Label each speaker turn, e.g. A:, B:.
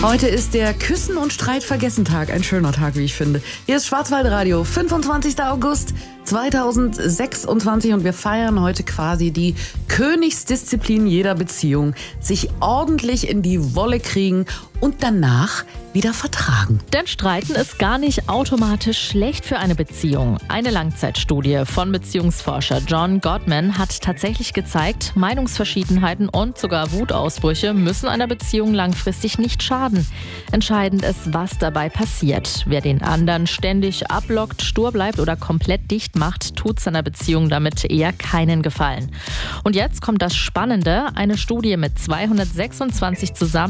A: Heute ist der Küssen- und Streitvergessen-Tag. Ein schöner Tag, wie ich finde. Hier ist Schwarzwaldradio, 25. August 2026 und wir feiern heute quasi die Königsdisziplin jeder Beziehung. Sich ordentlich in die Wolle kriegen und danach wieder vertragen.
B: Denn Streiten ist gar nicht automatisch schlecht für eine Beziehung. Eine Langzeitstudie von Beziehungsforscher John Gottman hat tatsächlich gezeigt, Meinungsverschiedenheiten und sogar Wutausbrüche müssen einer Beziehung langfristig nicht schaden. Entscheidend ist, was dabei passiert. Wer den anderen ständig ablockt, stur bleibt oder komplett dicht macht, tut seiner Beziehung damit eher keinen Gefallen. Und jetzt kommt das Spannende. Eine Studie mit 226